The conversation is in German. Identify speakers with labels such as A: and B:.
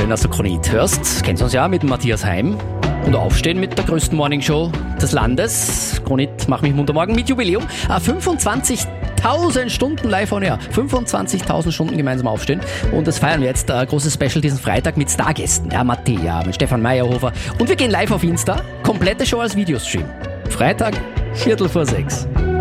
A: schön, dass du Kronit hörst. Kennst du uns ja mit Matthias Heim und Aufstehen mit der größten Morningshow des Landes. Kronit macht mich munter morgen mit Jubiläum. 25.000 Stunden live on air. 25.000 Stunden gemeinsam aufstehen. Und das feiern wir jetzt. Großes Special diesen Freitag mit Stargästen. Ja, Mattea, mit Stefan Meyerhofer. Und wir gehen live auf Insta. Komplette Show als Videostream. Freitag, 5:45.